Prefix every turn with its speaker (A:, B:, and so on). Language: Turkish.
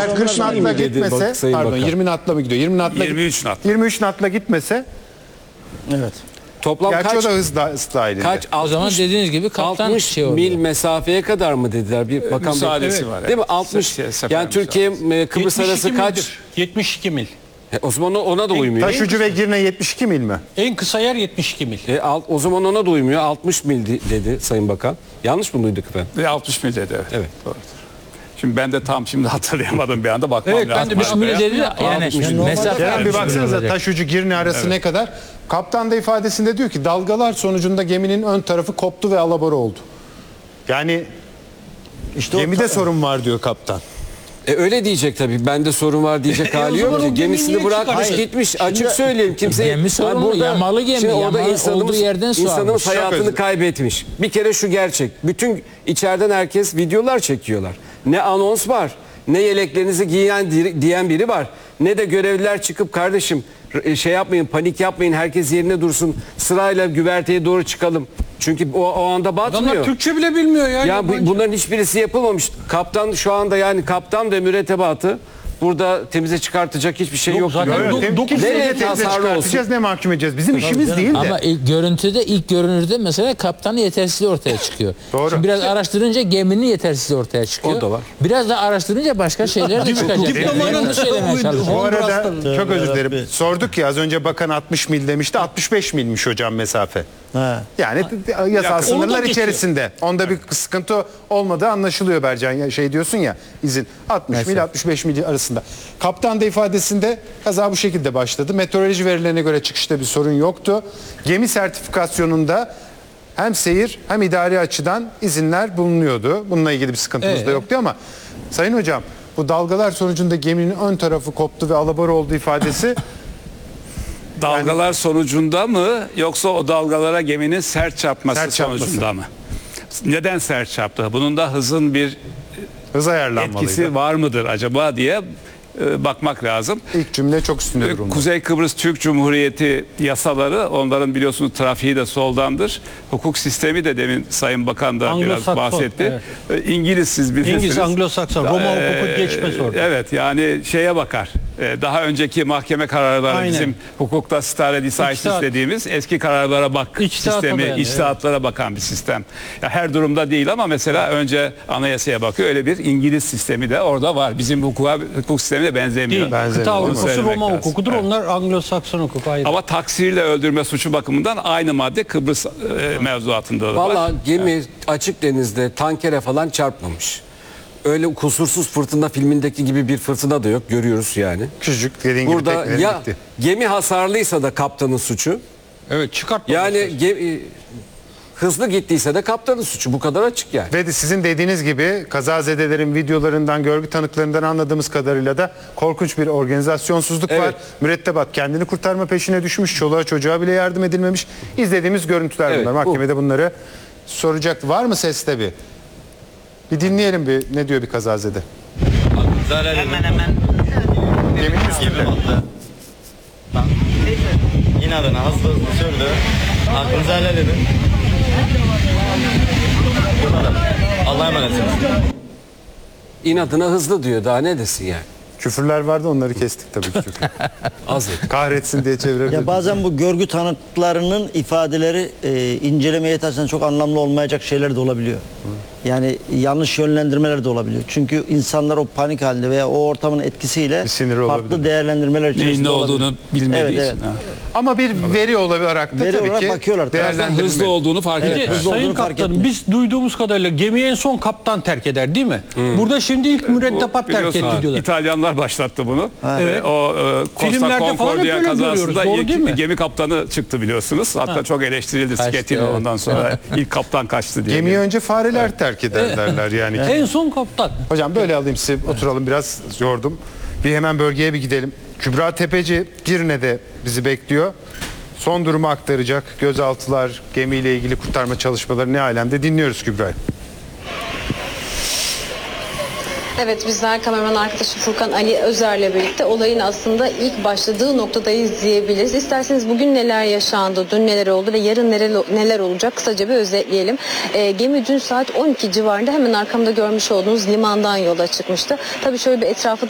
A: eğer 40 knotla gitmese, pardon 20 knotla mı gidiyor? 20 knotla
B: 23 knot.
A: 23 knotla gitmese,
C: Evet.
D: Toplam
A: gerçi
D: kaç?
A: o da hız dahilinde.
D: Kaç?
E: O zaman dediğiniz gibi kaptan
D: 60
E: şey oluyor.
D: mil mesafeye kadar mı dediler bir bakan
B: müsaadesi
D: bey?
B: var,
D: Değil mi?
B: evet.
D: 60.
B: Sefer
D: Yani Türkiye Kıbrıs
F: 72
D: arası kaç?
F: mildir. 72 mil.
D: O zaman ona da uymuyor.
A: Taşucu ve Girne 72 mil mi?
F: En kısa yer 72 mil.
D: O zaman ona da uymuyor. 60 mil dedi Sayın Bakan. Yanlış mı duyduk efendim?
B: Ve 60 mil dedi.
D: Evet.
B: Doğrudur. Şimdi ben de şimdi hatırlayamadım bir anda bakmam
F: Evet, ben
B: lazım.
F: de bir
E: Şimdi dedi yani mesafe
A: Kerem bir baksanıza
E: olacak.
A: taşucu Girne arası ne kadar? Kaptan da ifadesinde diyor ki dalgalar sonucunda geminin ön tarafı koptu ve alabora oldu. Yani
C: İşte
A: gemide sorun var diyor kaptan.
D: Öyle diyecek tabii. Bende sorun var diyecek hali yok
F: zaman
D: ki.
F: o
D: Gemisini
F: gemiyi
D: bırakmış
F: niye
D: gitmiş. Açık söyleyelim kimseye.
E: Gemi sorunlu, yamalı gemi.
D: Şimdi orada
E: Yamalı olduğu yerden su
D: insanımız
E: almış.
D: hayatını kaybetmiş. Bir kere şu gerçek. Bütün içeriden herkes videolar çekiyorlar. Ne anons var, ne yeleklerinizi giyen diyen biri var. Ne de görevliler çıkıp kardeşim şey yapmayın, panik yapmayın, herkes yerine dursun. Sırayla güverteye doğru çıkalım. Çünkü o anda batmıyor.
F: Adamlar Türkçe bile bilmiyor ya.
D: Ya bunların hiçbirisi yapılmamış. Kaptan şu anda yani kaptan ve mürettebatı burada temize çıkartacak hiçbir şey yok.
F: zaten
D: diyor.
F: do- dokuz
A: Kimseye
D: nereye
A: ne temize
D: tasarlı
A: çıkartacağız ne mahkum edeceğiz. Bizim işimiz değil de.
E: Ama ilk görünürde mesela kaptanın yetersizliği ortaya çıkıyor.
A: Doğru.
E: Şimdi biraz araştırınca geminin yetersizliği ortaya çıkıyor.
D: O da var.
E: Biraz da araştırınca başka şeyler de çıkacak.
F: Diplomanın
E: Ben onu söylemeye çalışıyorum.
A: Bu arada çok özür dilerim.
C: Tabii.
A: Sorduk ya az önce bakan 60 mil demişti. 65 milmiş hocam mesafe.
C: Ha.
A: Yani yasal
F: Onu
A: sınırlar
F: da geçiyor.
A: içerisinde. Onda bir sıkıntı olmadığı anlaşılıyor Bercan. Ya şey diyorsun ya izin 60 mil 65 mil arasında. Kaptan da ifadesinde kaza bu şekilde başladı. Meteoroloji verilerine göre çıkışta bir sorun yoktu. Gemi sertifikasyonunda hem seyir hem idari açıdan izinler bulunuyordu. Bununla ilgili bir sıkıntımız da yoktu ama Sayın Hocam bu dalgalar sonucunda geminin ön tarafı koptu ve alabora olduğu ifadesi
B: Dalgalar sonucunda mı yoksa o dalgalara geminin sert çarpması sonucunda mı? Neden sert çarptı? Bunun da hızın bir
A: hız ayarlanmalıydı.
B: etkisi var mıdır acaba diye bakmak lazım.
A: İlk cümle çok üstünde durumda.
B: Kuzey Kıbrıs Türk Cumhuriyeti yasaları, onların biliyorsunuz trafiği de soldandır. Hukuk sistemi de demin Sayın Bakan da biraz
F: Anglo-Sakson,
B: bahsetti. İngiliz siz bilirsiniz.
F: İngiliz, Anglo-Sakson, Roma hukuku geçmez orada.
B: Evet yani şeye bakar. Daha önceki mahkeme kararları
F: Aynen.
B: bizim hukukta stare decisis
F: İçtihat.
B: dediğimiz eski kararlara bak
F: İçtihata
B: sistemi,
F: dayanıyor,
B: içtihatlara bakan bir sistem. Ya her durumda değil ama mesela önce anayasaya bakıyor. Öyle bir İngiliz sistemi de orada var. Bizim hukuk sistemine benzemiyor.
F: Değil.
A: Benzemiyor.
F: Kıta
B: Onu
F: Avrupası
B: söylemek
F: Roma
B: lazım.
F: hukukudur.
B: Evet.
F: Onlar Anglo-Sakson hukuku ayrı.
B: Ama taksirle öldürme suçu bakımından aynı madde Kıbrıs mevzuatında da var.
D: Vallahi gemi açık denizde tankere falan çarpmamış. Öyle kusursuz fırtına filmindeki gibi bir fırtına da yok. Görüyoruz yani.
A: Küçücük dediğin gibi
D: Burada
A: tekneleri
D: ya
A: gitti.
D: gemi hasarlıysa da kaptanın suçu.
F: Evet, çıkartma.
D: Yani hızlı gittiyse de kaptanın suçu. Bu kadar açık yani.
A: Ve de sizin dediğiniz gibi kazazedelerin videolarından, görgü tanıklarından anladığımız kadarıyla da korkunç bir organizasyonsuzluk var.
D: Evet.
A: Mürettebat kendini kurtarma peşine düşmüş. Çoluğa çocuğa bile yardım edilmemiş. İzlediğimiz görüntüler
D: Evet,
A: bunlar.
D: bu.
A: Mahkemede bunları soracak. Var mı seste bir? Bir dinleyelim ne diyor bir kazazede.
G: Hemen
A: Geminin üstünde.
G: inadına hızlı sürdü. Aklınızı helal edin. Bu kadar. Allah'a emanetsiniz.
D: İnadına hızlı diyor. Daha ne desin yani?
A: Küfürler vardı onları kestik tabii ki.
D: Az et.
A: Kahretsin diye çevirebiliriz.
C: Ya bazen bu görgü tanıklarının ifadeleri incelemeye yetersen çok anlamlı olmayacak şeyler de olabiliyor. Yani yanlış yönlendirmeler de olabiliyor. Çünkü insanlar o panik halinde veya o ortamın etkisiyle
A: Bir siniri
C: farklı
A: olabilir.
C: değerlendirmeler
B: Neyin
C: içerisinde
B: ne
C: olabilir.
B: olduğunu bilmediği
C: Evet,
B: için.
C: evet.
B: Ha.
A: Ama bir veri olarak da
C: Veri
A: tabii
C: olarak
A: ki
C: bakıyorlar.
A: değerlendirilmeli.
B: Hızlı olduğunu fark
C: Evet,
B: ediyor.
C: hızlı
F: Sayın
C: olduğunu fark
F: Kaptanım,
C: etmiyor.
F: biz duyduğumuz kadarıyla gemiyi en son kaptan terk eder değil mi? Burada şimdi ilk mürettebat terk
B: Biliyorsunuz,
F: etti diyorlar.
B: İtalyanlar başlattı bunu.
F: Evet.
B: O Costa
F: Filmlerde falan hep
B: Concordia
F: öyle
B: kazasında
F: görüyoruz, doğru değil mi?
B: ilk gemi kaptanı çıktı biliyorsunuz. Hatta çok eleştirildi Schettino
E: evet.
B: ondan sonra ilk kaptan kaçtı diye.
A: Gemiyi önce fareler terk eder derler yani.
F: En son kaptan.
A: Hocam böyle alayım size oturalım biraz yordum. Bir hemen bölgeye bir gidelim. Kübra Tepeci Girne'de bizi bekliyor. Son durumu aktaracak. Gözaltılar, gemiyle ilgili kurtarma çalışmaları ne alemde dinliyoruz Kübra'yı.
H: Evet, bizler kameraman arkadaşı Furkan Ali Özer'le birlikte olayın aslında ilk başladığı noktadayız diyebiliriz. İsterseniz bugün neler yaşandı, dün neler oldu ve yarın neler olacak kısaca bir özetleyelim. Gemi dün saat 12 civarında hemen arkamda görmüş olduğunuz limandan yola çıkmıştı. Tabii şöyle bir etrafı